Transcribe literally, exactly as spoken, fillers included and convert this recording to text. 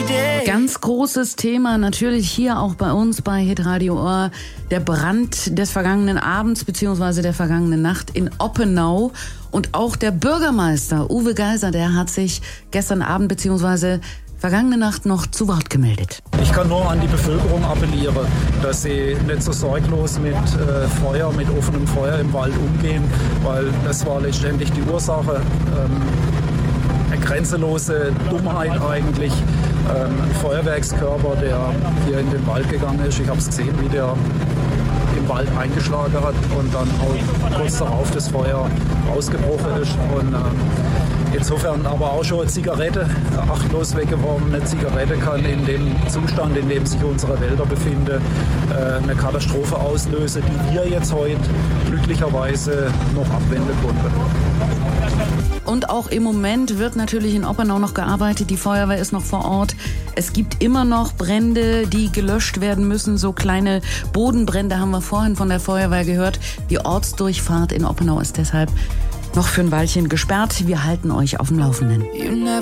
day. Ganz großes Thema natürlich hier auch bei uns bei Hitradio Ohr. Der Brand des vergangenen Abends bzw. der vergangenen Nacht in Oppenau. Und auch der Bürgermeister Uwe Geiser, der hat sich gestern Abend bzw. vergangene Nacht noch zu Wort gemeldet. Ich kann nur an die Bevölkerung appellieren, dass sie nicht so sorglos mit äh, Feuer, mit offenem Feuer im Wald umgehen, weil das war letztendlich die Ursache. Ähm, eine grenzenlose Dummheit eigentlich. Ähm, ein Feuerwerkskörper, der hier in den Wald gegangen ist. Ich habe es gesehen, wie der im Wald eingeschlagen hat und dann auch kurz darauf das Feuer ausgebrochen ist. Und, ähm, insofern aber auch schon eine Zigarette, eine achtlos weggeworfene Zigarette kann in dem Zustand, in dem sich unsere Wälder befinden, äh, eine Katastrophe auslösen, die wir jetzt heute glücklicherweise noch abwenden konnten. Und auch im Moment wird natürlich in Oppenau noch gearbeitet. Die Feuerwehr ist noch vor Ort. Es gibt immer noch Brände, die gelöscht werden müssen. So kleine Bodenbrände haben wir vorhin von der Feuerwehr gehört. Die Ortsdurchfahrt in Oppenau ist deshalb noch für ein Weilchen gesperrt. Wir halten euch auf dem Laufenden.